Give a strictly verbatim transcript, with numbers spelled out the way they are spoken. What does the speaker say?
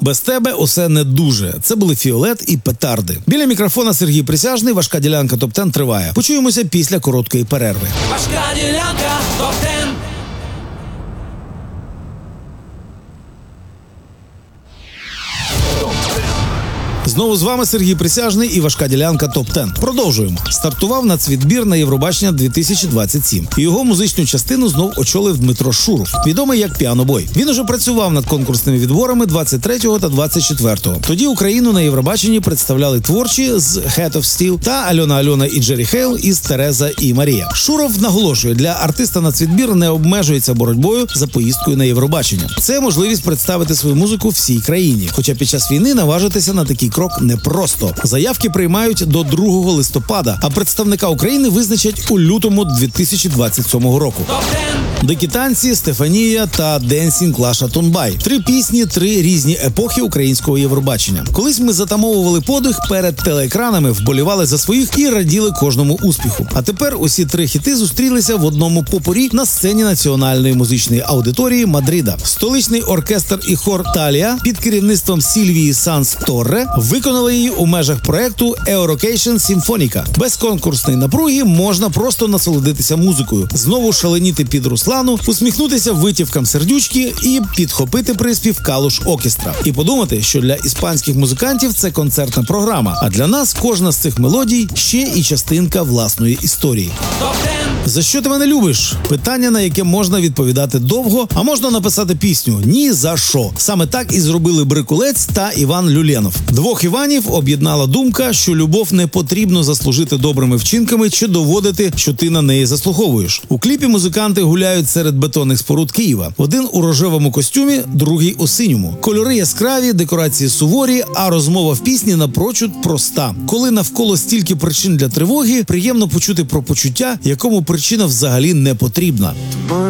Без тебе усе не дуже. Це були Фіолет і Петарди. Біля мікрофона Сергій Присяжний. Важка ділянка топ десять триває. Почуємося після короткої перерви. Важка ділянка топ десять. Знову з вами Сергій Присяжний і важка ділянка топ десять. Продовжуємо. Стартував нацвідбір на Євробачення дві тисячі двадцять сім. І його музичну частину знов очолив Дмитро Шуров, відомий як Піанобой. Він уже працював над конкурсними відборами двадцять третього та двадцять четвертого. Тоді Україну на Євробаченні представляли творчі з Head of Steel та Альона Альона і Джері Хейл із Тереза і Марія. Шуров наголошує, для артиста нацвідбір не обмежується боротьбою за поїздкою на Євробачення. Це можливість представити свою музику всій країні. Хоча під час війни наважитися на такий крок непросто. Заявки приймають до другого листопада, а представника України визначать у лютому дві тисячі двадцять сьомого року. Дикі танці, Стефанія та Денсінг Клаша Тунбай. Три пісні, три різні епохи українського Євробачення. Колись ми затамовували подих перед телеекранами, вболівали за своїх і раділи кожному успіху. А тепер усі три хіти зустрілися в одному попорі на сцені національної музичної аудиторії Мадрида. Столичний оркестр і хор Талія під керівництвом Сільвії Санс Торре виконали її у межах проекту Eurocation Symfonica. Без конкурсної напруги можна просто насолодитися музикою, знову шаленіти під Руслану, усміхнутися витівкам сердючки і підхопити приспів Калуш Оркестра. І подумати, що для іспанських музикантів це концертна програма, а для нас кожна з цих мелодій ще і частинка власної історії. За що ти мене любиш? Питання, на яке можна відповідати довго, а можна написати пісню «Ні за що». Саме так і зробили Брикулець та Іван Люленов. Двох Іванів об'єднала думка, що любов не потрібно заслужити добрими вчинками чи доводити, що ти на неї заслуговуєш. У кліпі музиканти гуляють серед бетонних споруд Києва. Один у рожевому костюмі, другий у синьому. Кольори яскраві, декорації суворі, а розмова в пісні напрочуд проста. Коли навколо стільки причин для тривоги, приємно почути про почуття, якому причина взагалі не потрібна.